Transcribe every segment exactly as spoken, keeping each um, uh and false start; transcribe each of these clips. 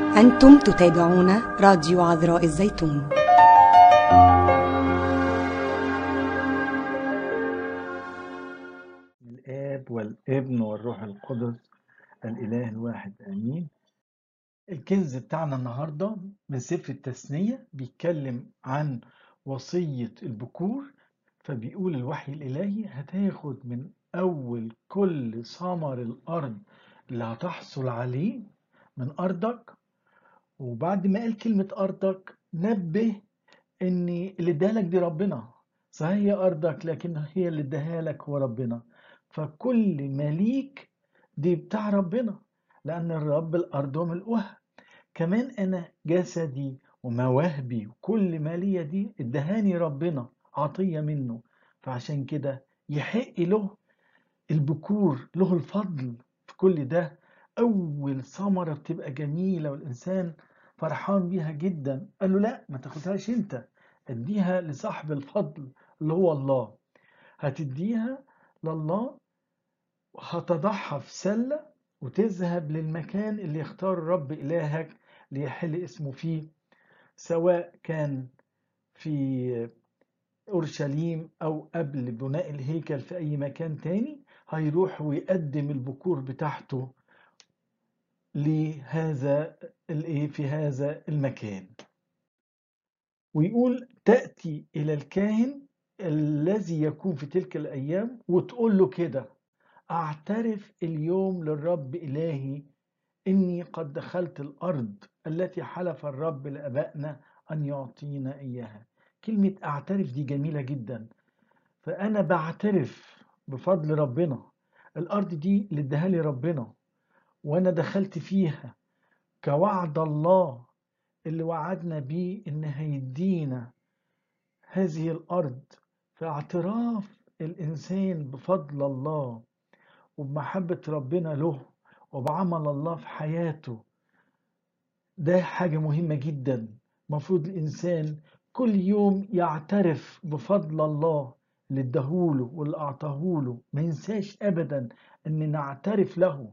أنتم تتابعون راديو عذراء الزيتون. الآب والابن والروح القدس الإله الواحد آمين. الكنز بتاعنا النهاردة من سفر التثنية بيتكلم عن وصية البكور. فبيقول الوحي الإلهي هتاخد من أول كل ثمر الأرض اللي هتحصل عليه من أرضك. وبعد ما قال كلمة أرضك نبه إن اللي ادالك دي ربنا. صحيح هي أرضك لكن هي اللي اداها لك هو ربنا. فكل مليك دي بتاع ربنا، لأن الرب الأرض وملؤها. كمان أنا جسدي ومواهبي وكل مالية دي ادهاني ربنا عطية منه. فعشان كده يحق له البكور، له الفضل في كل ده. أول ثمرة بتبقى جميلة والإنسان فرحان بيها جدا. قال له لا، ما تاخدهاش انت، اديها لصاحب الفضل اللي هو الله. هتديها لله وهتضعها في سلة وتذهب للمكان اللي يختار الرب إلهك ليحل اسمه فيه، سواء كان في أورشليم أو قبل بناء الهيكل في أي مكان تاني. هيروح ويقدم البكور بتاعته لهذا الايه في هذا المكان. ويقول تأتي إلى الكاهن الذي يكون في تلك الأيام وتقول له كده: أعترف اليوم للرب إلهي إني قد دخلت الأرض التي حلف الرب لآبائنا أن يعطينا إياها. كلمة أعترف دي جميلة جدا. فأنا بعترف بفضل ربنا، الأرض دي اللي اداها لي ربنا وأنا دخلت فيها كوعد الله اللي وعدنا بيه إن هيدينا هذه الأرض. فاعتراف الإنسان بفضل الله وبمحبة ربنا له وبعمل الله في حياته، ده حاجة مهمة جدا. مفروض الإنسان كل يوم يعترف بفضل الله اللي اداهوله واللي أعطاهوله. ما ينساش أبدا أن نعترف له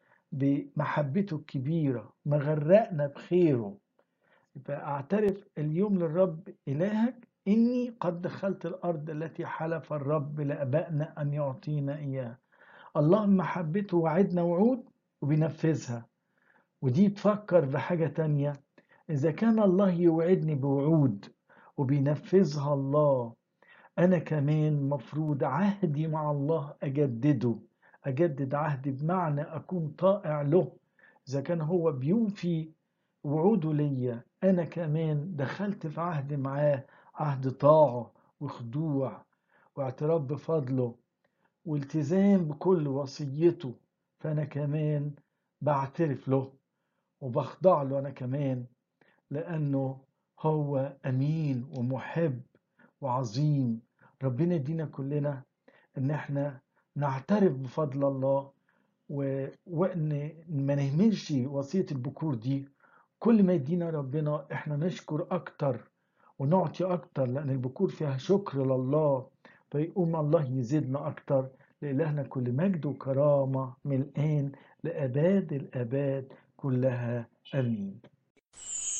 بمحبته الكبيرة، مغرقنا بخيره. فأعترف اليوم للرب إلهك إني قد دخلت الأرض التي حلف الرب لآبائنا أن يعطينا إياها. الله محبته وعدنا وعود وبينفذها. ودي تفكر بحاجة تانية: إذا كان الله يوعدني بوعود وبينفذها الله، أنا كمان مفروض عهدي مع الله أجدده. أجدد عهدي بمعنى أكون طائع له. إذا كان هو بيوفي وعوده ليا، أنا كمان دخلت في عهد معاه، عهد طاعة وخضوع واعتراف بفضله والتزام بكل وصيته. فأنا كمان بعترف له وبخضع له أنا كمان، لأنه هو أمين ومحب وعظيم. ربنا يدينا كلنا إن احنا نعترف بفضل الله و... وإن ما نهملش وصية البكور دي. كل ما يدينا ربنا احنا نشكر أكتر ونعطي أكتر، لأن البكور فيها شكر لله. فيقوم الله يزيدنا أكتر. لإلهنا كل مجد وكرامة من الآن لأباد الآباد كلها آمين.